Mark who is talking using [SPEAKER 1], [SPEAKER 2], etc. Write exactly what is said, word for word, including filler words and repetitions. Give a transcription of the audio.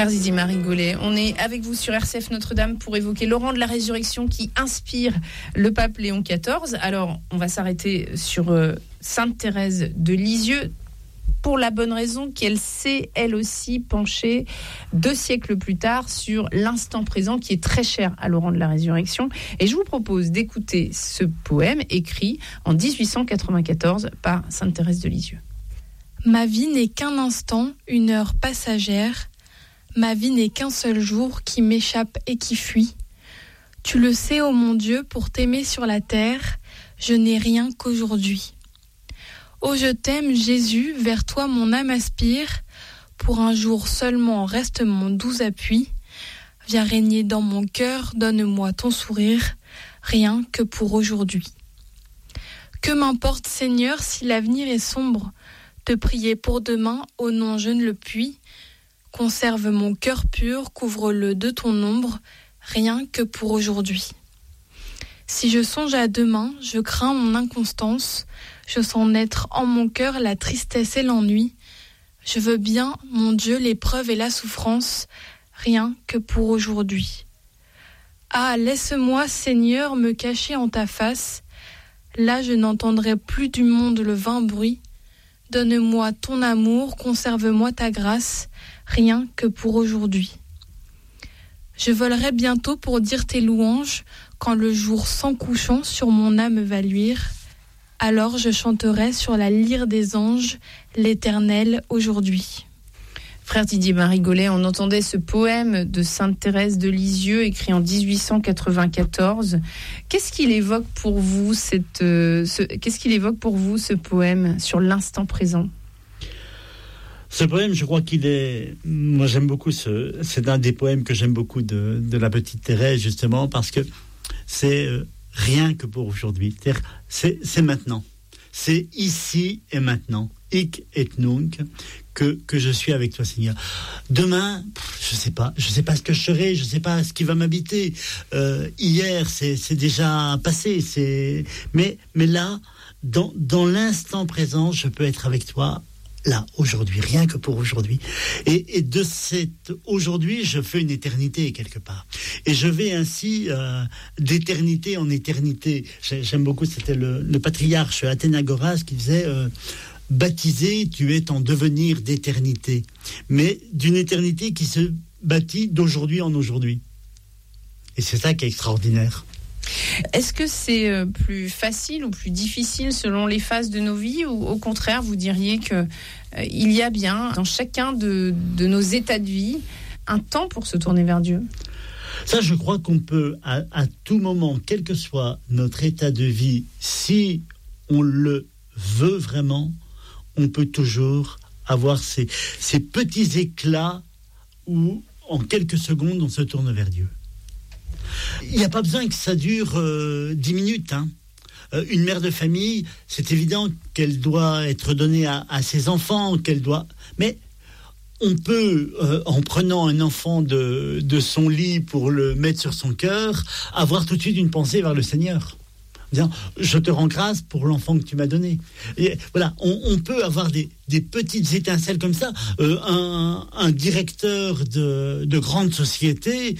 [SPEAKER 1] Frère Didier Marie-Gaulet, on est avec vous sur R C F Notre-Dame pour évoquer Laurent de la Résurrection qui inspire le pape Léon quatorze. Alors, on va s'arrêter sur euh, Sainte Thérèse de Lisieux pour la bonne raison qu'elle s'est, elle aussi, penchée deux siècles plus tard sur l'instant présent qui est très cher à Laurent de la Résurrection. Et je vous propose d'écouter ce poème écrit en dix-huit cent quatre-vingt-quatorze par Sainte Thérèse de Lisieux.
[SPEAKER 2] Ma vie n'est qu'un instant, une heure passagère. Ma vie n'est qu'un seul jour qui m'échappe et qui fuit. Tu le sais, ô mon Dieu, pour t'aimer sur la terre, je n'ai rien qu'aujourd'hui. Ô je t'aime, Jésus, vers toi mon âme aspire. Pour un jour seulement reste mon doux appui. Viens régner dans mon cœur, donne-moi ton sourire, rien que pour aujourd'hui. Que m'importe, Seigneur, si l'avenir est sombre, te prier pour demain, ô non, je ne le puis. Conserve mon cœur pur, couvre-le de ton ombre, rien que pour aujourd'hui. Si je songe à demain, je crains mon inconstance, je sens naître en mon cœur la tristesse et l'ennui. Je veux bien, mon Dieu, l'épreuve et la souffrance, rien que pour aujourd'hui. Ah, laisse-moi, Seigneur, me cacher en ta face, là je n'entendrai plus du monde le vain bruit. Donne-moi ton amour, conserve-moi ta grâce, rien que pour aujourd'hui. Je volerai bientôt pour dire tes louanges, quand le jour sans couchant sur mon âme va luire. Alors je chanterai sur la lyre des anges, l'Éternel aujourd'hui.
[SPEAKER 1] Frère Didier Marie-Gaulet, on entendait ce poème de Sainte Thérèse de Lisieux écrit en dix-huit cent quatre-vingt-quatorze. Qu'est-ce qu'il évoque pour vous cette, euh, ce, qu'est-ce qu'il évoque pour vous ce poème sur l'instant présent?
[SPEAKER 3] Ce poème, je crois qu'il est... Moi, j'aime beaucoup ce... C'est un des poèmes que j'aime beaucoup de, de la petite Thérèse, justement, parce que c'est euh, rien que pour aujourd'hui. C'est-à-dire, c'est, c'est maintenant. C'est ici et maintenant. Hic et nunc, que, que je suis avec toi, Seigneur. Demain, je sais pas. Je sais pas ce que je serai. Je sais pas ce qui va m'habiter. Euh, hier, c'est, c'est déjà passé. C'est... Mais, mais là, dans, dans l'instant présent, je peux être avec toi là, aujourd'hui, rien que pour aujourd'hui. Et, et de cet aujourd'hui, je fais une éternité quelque part. Et je vais ainsi euh, d'éternité en éternité. J'aime beaucoup, c'était le, le patriarche Athénagoras qui disait euh, « Baptisé, tu es en devenir d'éternité. » Mais d'une éternité qui se bâtit d'aujourd'hui en aujourd'hui. Et c'est ça qui est extraordinaire.
[SPEAKER 1] Est-ce que c'est plus facile ou plus difficile selon les phases de nos vies, ou au contraire vous diriez que euh, il y a bien dans chacun de, de nos états de vie un temps pour se tourner vers Dieu?
[SPEAKER 3] Ça, je crois qu'on peut à, à tout moment, quel que soit notre état de vie, si on le veut vraiment, on peut toujours avoir ces, ces petits éclats où en quelques secondes on se tourne vers Dieu. Il n'y a pas besoin que ça dure euh, dix minutes. Hein. Euh, une mère de famille, c'est évident qu'elle doit être donnée à, à ses enfants, qu'elle doit... Mais on peut, euh, en prenant un enfant de, de son lit pour le mettre sur son cœur, avoir tout de suite une pensée vers le Seigneur. Disant, je te rends grâce pour l'enfant que tu m'as donné. Et voilà, on, on peut avoir des, des petites étincelles comme ça. Euh, un, un directeur de, de grande société